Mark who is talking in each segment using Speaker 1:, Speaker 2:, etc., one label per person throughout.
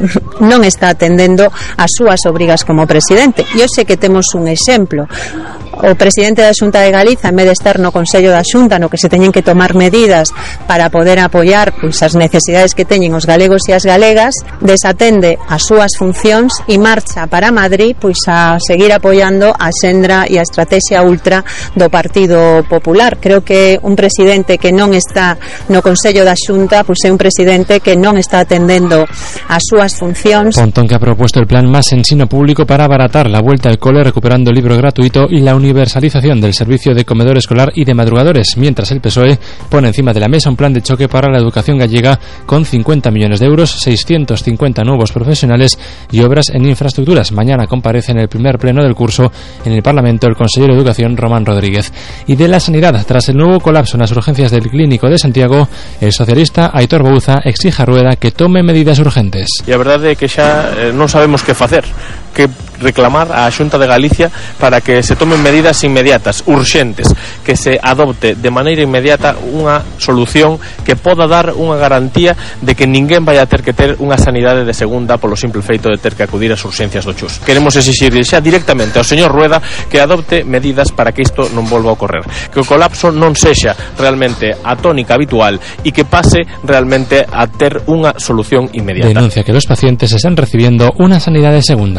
Speaker 1: non está atendendo as súas obrigas como presidente. Eu sei que temos un exemplo. O presidente da Xunta de Galiza, en vez de estar no Consello da Xunta, no que se teñen que tomar medidas para poder apoiar pois as necesidades que teñen os galegos e as galegas, desatende as súas funcións e marcha para Madrid pois a seguir apoiando a xendra e a estrategia ultra do Partido Popular. Creo que un presidente que non está no Consello da Xunta pois é un presidente que non está atendendo as súas funcións.
Speaker 2: Pontón, que ha propuesto el plan Más Ensino Público para abaratar la vuelta al cole recuperando el libro gratuito y la universalización del servicio de comedor escolar y de madrugadores, mientras el PSOE pone encima de la mesa un plan de choque para la educación gallega con 50 millones de euros, 650 nuevos profesionales y obras en infraestructuras. Mañana comparece en el primer pleno del curso en el Parlamento el consejero de Educación, Román Rodríguez. Y de la sanidad, tras el nuevo colapso en las urgencias del Clínico de Santiago, el socialista Aitor Bouza exige a Rueda que tome medidas urgentes.
Speaker 3: E a verdade é que xa non sabemos que facer, que reclamar á Xunta de Galicia para que se tomen medidas inmediatas, urxentes, que se adopte de maneira inmediata unha solución que poda dar unha garantía de que ninguén vai a ter que ter unha sanidade de segunda polo simple feito de ter que acudir ás urxencias do Chus. Queremos exixir xa directamente ao señor Rueda que adopte medidas para que isto non volva a ocorrer, que o colapso non sexa realmente a tónica habitual e que pase realmente a ter unha solución inmediata.
Speaker 2: Denuncia que los pacientes están recibiendo una sanidad de segunda.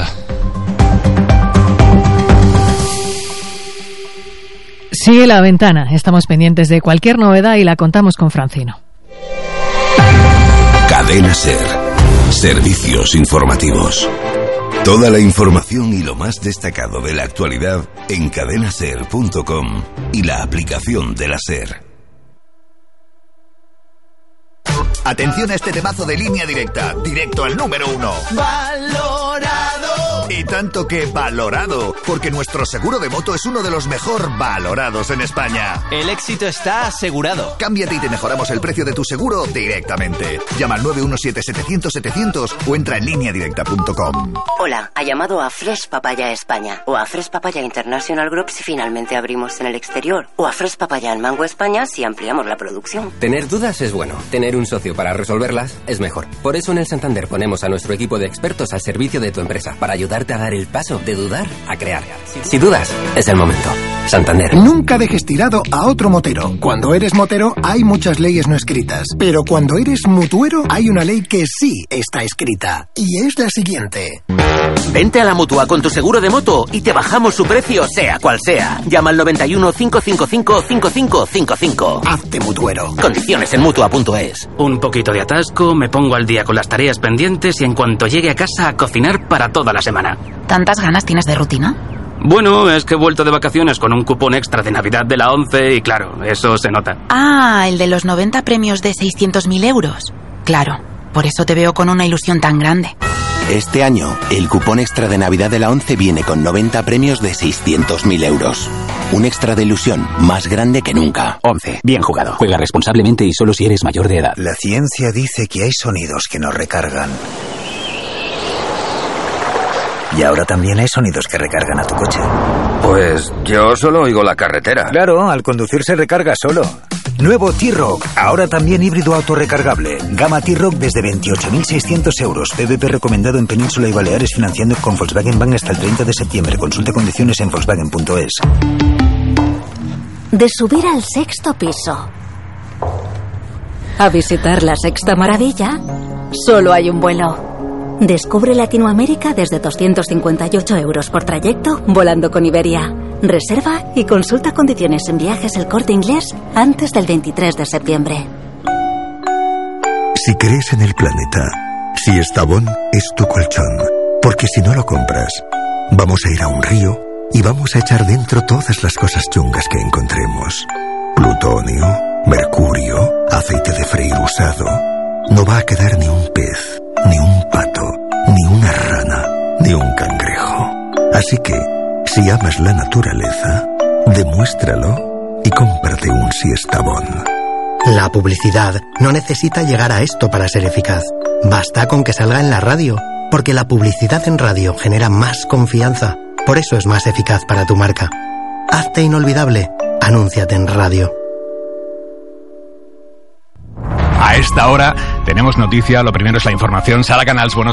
Speaker 4: Sigue La Ventana. Estamos pendientes de cualquier novedad y la contamos con Francino.
Speaker 5: Cadena SER. Servicios informativos. Toda la información y lo más destacado de la actualidad en cadenaser.com y la aplicación de la SER.
Speaker 6: Atención a este temazo de Línea Directa, directo al número 1. ¡Valorado! Y tanto que valorado, porque nuestro seguro de moto es uno de los mejor valorados en España.
Speaker 7: El éxito está asegurado.
Speaker 6: Cámbiate y te mejoramos el precio de tu seguro directamente. Llama al 917-700-700 o entra en lineadirecta.com.
Speaker 8: Hola, ha llamado a Fresh Papaya España o a Fresh Papaya International Group si finalmente abrimos en el exterior, o a Fresh Papaya en Mango España si ampliamos la producción.
Speaker 9: Tener dudas es bueno, tener un socio para resolverlas es mejor. Por eso en el Santander ponemos a nuestro equipo de expertos al servicio de tu empresa para ayudarte a dar el paso de dudar a crear. Si dudas, es el momento. Santander.
Speaker 10: Nunca dejes tirado a otro motero. Cuando eres motero hay muchas leyes no escritas, pero cuando eres mutuero hay una ley que sí está escrita y es la siguiente.
Speaker 11: Vente a la Mutua con tu seguro de moto y te bajamos su precio sea cual sea. Llama al 91 555 5555.
Speaker 10: Hazte mutuero.
Speaker 11: Condiciones en Mutua.es.
Speaker 12: Un poquito de atasco, me pongo al día con las tareas pendientes y en cuanto llegue a casa a cocinar para toda la semana.
Speaker 13: ¿Tantas ganas tienes de rutina?
Speaker 12: Bueno, es que he vuelto de vacaciones con un cupón extra de Navidad de la 11 y claro, eso se nota.
Speaker 13: Ah, el de los 90 premios de 600.000 euros. Claro, por eso te veo con una ilusión tan grande.
Speaker 14: Este año, el cupón extra de Navidad de la 11 viene con 90 premios de 600.000 euros. Un extra de ilusión más grande que nunca.
Speaker 15: 11. Bien jugado. Juega responsablemente y solo si eres mayor de edad.
Speaker 16: La ciencia dice que hay sonidos que nos recargan. Y ahora también hay sonidos que recargan a tu coche.
Speaker 17: Pues yo solo oigo la carretera.
Speaker 16: Claro, al conducir se recarga solo. Nuevo T-Roc, ahora también híbrido autorrecargable. Gama T-Roc desde 28.600 euros. PVP recomendado en Península y Baleares financiando con Volkswagen Bank hasta el 30 de septiembre. Consulte condiciones en Volkswagen.es.
Speaker 18: De subir al sexto piso a visitar la sexta maravilla, solo hay un vuelo. Descubre Latinoamérica desde 258 euros por trayecto volando con Iberia. Reserva y consulta condiciones en Viajes El Corte Inglés antes del 23 de septiembre.
Speaker 19: Si crees en el planeta, Siestabón es tu colchón. Porque si no lo compras, vamos a ir a un río y vamos a echar dentro todas las cosas chungas que encontremos. Plutonio, mercurio, aceite de freír usado. No va a quedar ni un pez, ni un pato, ni una rana, ni un cangrejo. Así que, si amas la naturaleza, demuéstralo y cómprate un Siestabón.
Speaker 20: La publicidad no necesita llegar a esto para ser eficaz. Basta con que salga en la radio, porque la publicidad en radio genera más confianza. Por eso es más eficaz para tu marca. Hazte inolvidable. Anúnciate en radio.
Speaker 21: A esta hora tenemos noticia. Lo primero es la información. Sara Canals, buenos días.